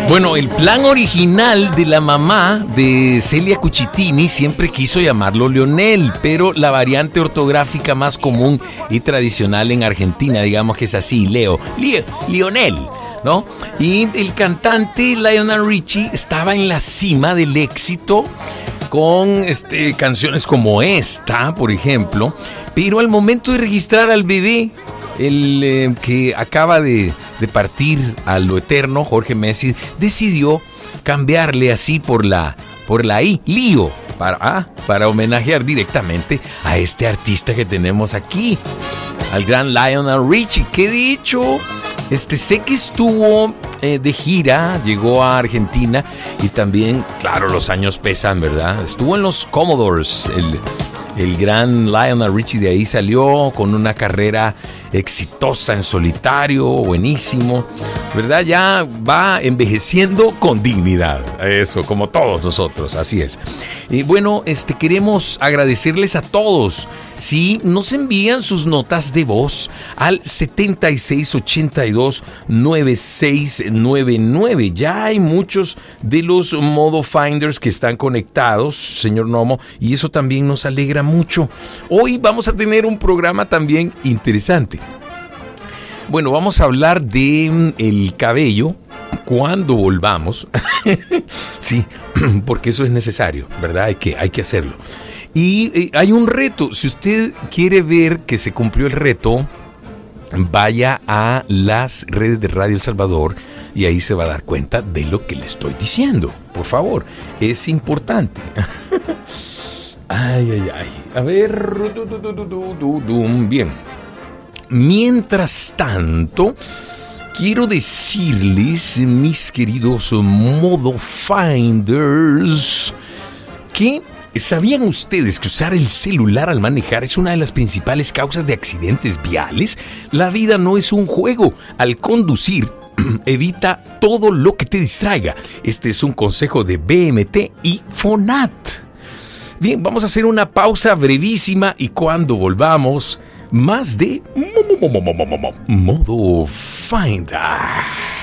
Bueno, el plan original de la mamá de Celia Cucitini siempre quiso llamarlo Lionel, pero la variante ortográfica más común y tradicional en Argentina, digamos que es así, Lionel, ¿no? Y el cantante Lionel Richie estaba en la cima del éxito con canciones como esta, por ejemplo, pero al momento de registrar al bebé, el que acaba de partir a lo eterno, Jorge Messi, decidió cambiarle así por la I, Lío, para homenajear directamente a este artista que tenemos aquí, al gran Lionel Richie, que de hecho, sé que estuvo de gira, llegó a Argentina y también, claro, los años pesan, ¿verdad? Estuvo en los Commodores, el gran Lionel Richie, de ahí salió con una carrera exitosa en solitario, buenísimo, ¿verdad? Ya va envejeciendo con dignidad, eso, como todos nosotros, así es. Y bueno, queremos agradecerles a todos. Si nos envían sus notas de voz al 7682-9699. Ya hay muchos de los Modo Finders que están conectados, señor Nomo, y eso también nos alegra mucho. Hoy vamos a tener un programa también interesante. Bueno, vamos a hablar de el cabello cuando volvamos. Sí, porque eso es necesario, ¿verdad? Hay que hacerlo. Y hay un reto. Si usted quiere ver que se cumplió el reto, vaya a las redes de Radio El Salvador y ahí se va a dar cuenta de lo que le estoy diciendo. Por favor, es importante. Ay. A ver. Bien. Mientras tanto, quiero decirles, mis queridos Modo Finders, que ¿sabían ustedes que usar el celular al manejar es una de las principales causas de accidentes viales? La vida no es un juego. Al conducir, evita todo lo que te distraiga. Este es un consejo de BMT y FONAT. Bien, vamos a hacer una pausa brevísima y cuando volvamos, más de Modo Finder.